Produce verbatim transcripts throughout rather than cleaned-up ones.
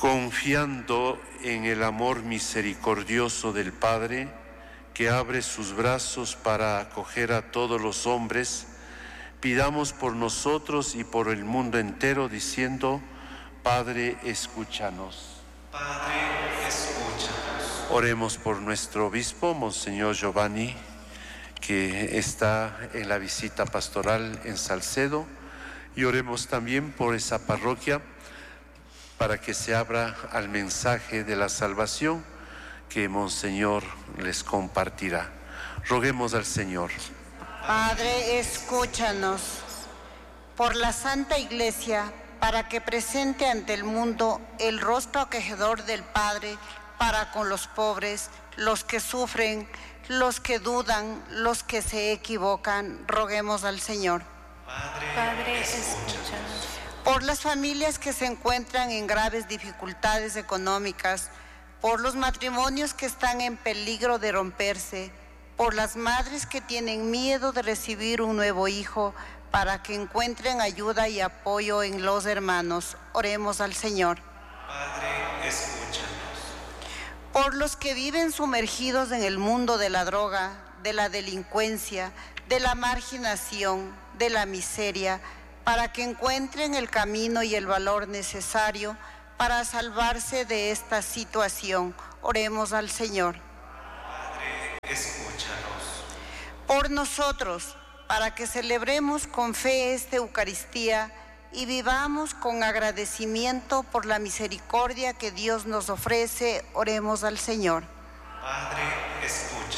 Confiando en el amor misericordioso del Padre, que abre sus brazos para acoger a todos los hombres, pidamos por nosotros y por el mundo entero, diciendo: Padre, escúchanos. Padre, escúchanos. Oremos por nuestro obispo, Monseñor Giovanni, que está en la visita pastoral en Salcedo, y oremos también por esa parroquia para que se abra al mensaje de la salvación que Monseñor les compartirá. Roguemos al Señor. Padre, escúchanos. Por la Santa Iglesia, para que presente ante el mundo el rostro acogedor del Padre para con los pobres, los que sufren, los que dudan, los que se equivocan, roguemos al Señor. Padre, Padre, escúchanos. escúchanos. Por las familias que se encuentran en graves dificultades económicas, por los matrimonios que están en peligro de romperse, por las madres que tienen miedo de recibir un nuevo hijo, para que encuentren ayuda y apoyo en los hermanos, oremos al Señor. Padre, escúchanos. Por los que viven sumergidos en el mundo de la droga, de la delincuencia, de la marginación, de la miseria, para que encuentren el camino y el valor necesario para salvarse de esta situación, oremos al Señor. Padre, escúchanos. Por nosotros, para que celebremos con fe esta Eucaristía y vivamos con agradecimiento por la misericordia que Dios nos ofrece, oremos al Señor. Padre, escúchanos.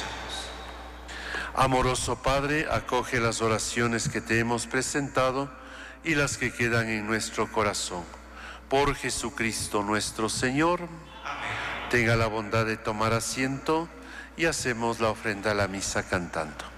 Amoroso Padre, acoge las oraciones que te hemos presentado y las que quedan en nuestro corazón. Por Jesucristo nuestro Señor. Amén. Tenga la bondad de tomar asiento y hacemos la ofrenda a la misa cantando.